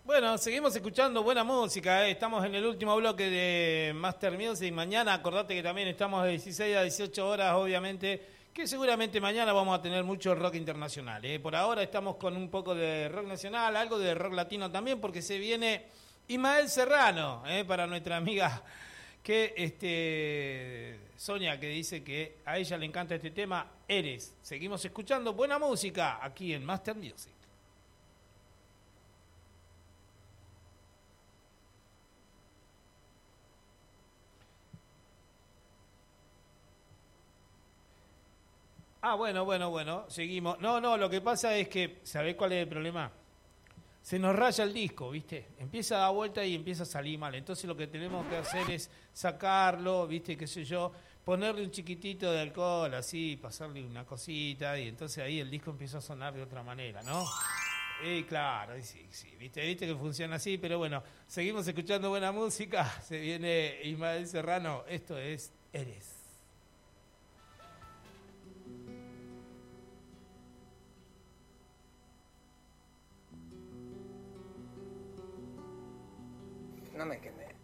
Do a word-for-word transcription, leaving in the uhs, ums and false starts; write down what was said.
Bueno, seguimos escuchando buena música, ¿eh? Estamos en el último bloque de Master Music. Mañana, acordate que también estamos de dieciséis a dieciocho horas, obviamente, que seguramente mañana vamos a tener mucho rock internacional, ¿eh? Por ahora estamos con un poco de rock nacional, algo de rock latino también, porque se viene Ismael Serrano, ¿eh? Para nuestra amiga que este Sonia, que dice que a ella le encanta este tema, Eres. Seguimos escuchando buena música aquí en Master Music. Ah, bueno, bueno, bueno, seguimos. No, no, lo que pasa es que, ¿sabés cuál es el problema? Se nos raya el disco, ¿viste? Empieza a dar vuelta y empieza a salir mal. Entonces lo que tenemos que hacer es sacarlo, ¿viste? Qué sé yo, ponerle un chiquitito de alcohol, así, pasarle una cosita, y entonces ahí el disco empieza a sonar de otra manera, ¿no? Y claro, sí, sí, ¿viste? Viste que funciona así, pero bueno, seguimos escuchando buena música. Se viene Ismael Serrano, esto es Eres. No me quemé.